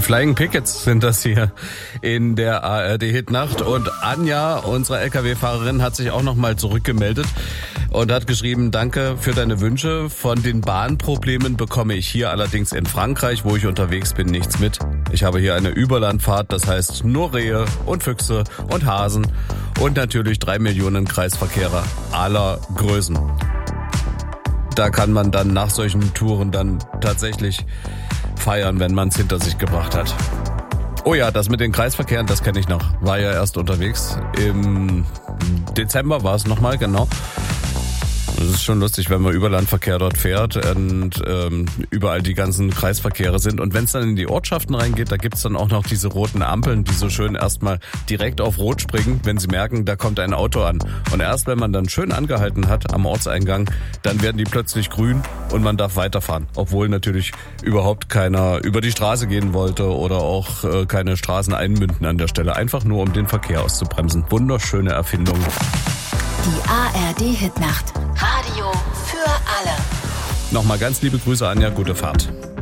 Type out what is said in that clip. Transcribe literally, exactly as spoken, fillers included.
Flying Pickets sind das hier in der A R D-Hitnacht. Und Anja, unsere L K W-Fahrerin, hat sich auch nochmal zurückgemeldet und hat geschrieben, danke für deine Wünsche. Von den Bahnproblemen bekomme ich hier allerdings in Frankreich, wo ich unterwegs bin, nichts mit. Ich habe hier eine Überlandfahrt, das heißt nur Rehe und Füchse und Hasen und natürlich drei Millionen Kreisverkehrer aller Größen. Da kann man dann nach solchen Touren dann tatsächlich feiern, wenn man es hinter sich gebracht hat. Oh ja, das mit den Kreisverkehren, das kenne ich noch. War ja erst unterwegs. Im Dezember war es nochmal, genau. Das ist schon lustig, wenn man Überlandverkehr dort fährt und ähm, überall die ganzen Kreisverkehre sind. Und wenn es dann in die Ortschaften reingeht, da gibt's dann auch noch diese roten Ampeln, die so schön erstmal direkt auf Rot springen, wenn sie merken, da kommt ein Auto an. Und erst wenn man dann schön angehalten hat am Ortseingang, dann werden die plötzlich grün und man darf weiterfahren. Obwohl natürlich überhaupt keiner über die Straße gehen wollte oder auch äh, keine Straßen einmünden an der Stelle. Einfach nur, um den Verkehr auszubremsen. Wunderschöne Erfindung. Die A R D-Hitnacht. Radio für alle. Nochmal ganz liebe Grüße, Anja, gute Fahrt.